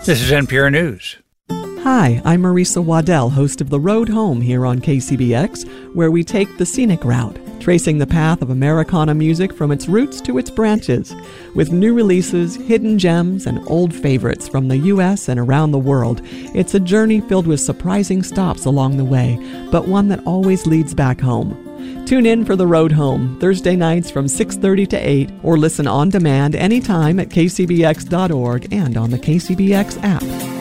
This is NPR News. Hi, I'm Marisa Waddell, host of The Road Home here on KCBX, where we take the scenic route, tracing the path of Americana music from its roots to its branches. With new releases, hidden gems, and old favorites from the U.S. and around the world, it's a journey filled with surprising stops along the way, but one that always leads back home. Tune in for The Road Home, Thursday nights from 6:30 to 8, or listen on demand anytime at kcbx.org and on the KCBX app.